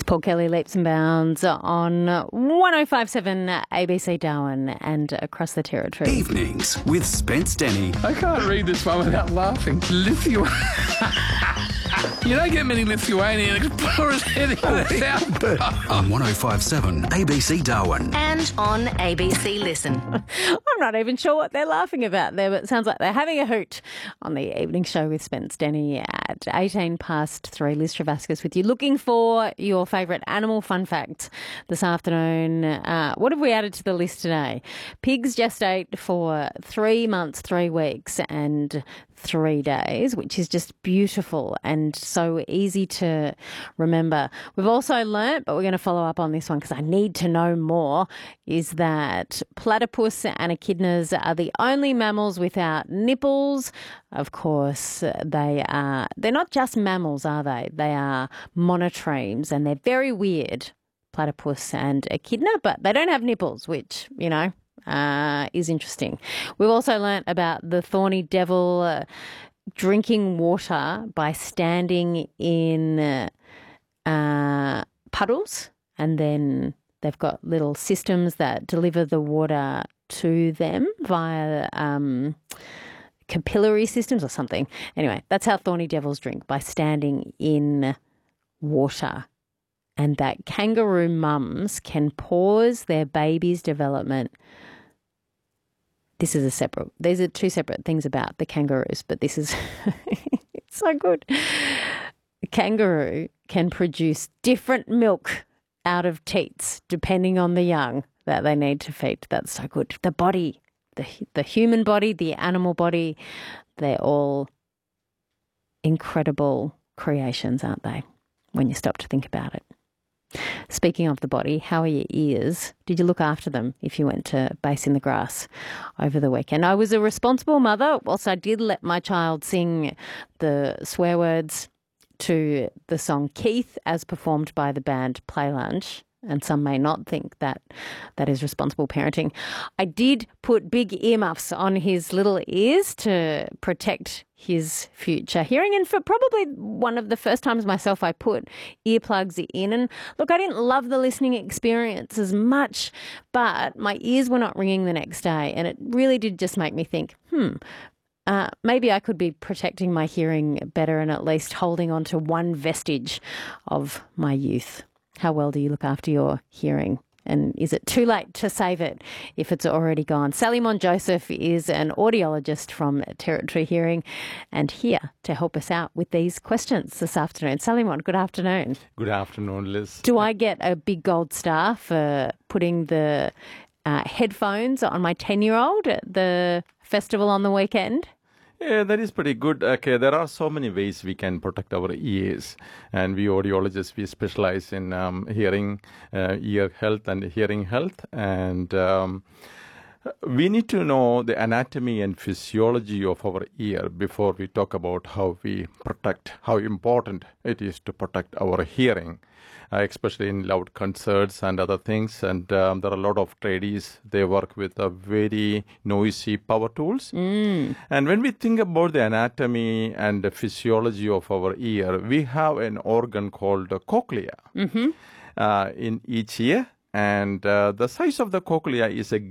Paul Kelly, Leaps and Bounds on 105.7 ABC Darwin and across the territory. Evenings with Spence Denny. I can't read this one without laughing. Lithuania. You don't get many Lithuanian explorers heading south. On 105.7 ABC Darwin. And on ABC Listen. I'm not even sure what they're laughing about there, but it sounds like they're having a hoot on the evening show with Spence Denny at 3:18. Liz Travascus with you, looking for your favourite animal fun facts this afternoon. What have we added to the list today? Pigs gestate for 3 months, 3 weeks and 3 days, which is just beautiful and so easy to remember. We've also learnt, but we're going to follow up on this one because I need to know more, is that platypus and echidnas are the only mammals without nipples. Of course, they're not just mammals, are they? They are monotremes and they're very weird, platypus and echidna, but they don't have nipples, which, is interesting. We've also learnt about the thorny devil drinking water by standing in puddles, and then they've got little systems that deliver the water to them via capillary systems or something. Anyway, that's how thorny devils drink, by standing in water. And that kangaroo mums can pause their baby's development. These are two separate things about the kangaroos, but this is it's so good. The kangaroo can produce different milk out of teats depending on the young that they need to feed. That's so good. The body, the human body, the animal body, they're all incredible creations, aren't they, when you stop to think about it? Speaking of the body, how are your ears? Did you look after them if you went to Base in the Grass over the weekend? I was a responsible mother, whilst I did let my child sing the swear words to the song Keith as performed by the band Play Lunch, and some may not think that that is responsible parenting. I did put big earmuffs on his little ears to protect his future hearing, and for probably one of the first times myself I put earplugs in. And look, I didn't love the listening experience as much, but my ears were not ringing the next day, and it really did just make me think, maybe I could be protecting my hearing better and at least holding on to one vestige of my youth. How well do you look after your hearing? And is it too late to save it if it's already gone? Sally Mon-Joseph is an audiologist from Territory Hearing and here to help us out with these questions this afternoon. Sally Mon, good afternoon. Good afternoon, Liz. Do I get a big gold star for putting the headphones on my 10-year-old at the festival on the weekend? Yeah, that is pretty good. Okay, there are so many ways we can protect our ears, and we audiologists, we specialize in hearing, ear health and hearing health, and we need to know the anatomy and physiology of our ear before we talk about how we protect, how important it is to protect our hearing. Especially in loud concerts and other things. And there are a lot of tradies, they work with very noisy power tools. And when we think about the anatomy and the physiology of our ear, we have an organ called the cochlea in each ear. And the size of the cochlea is a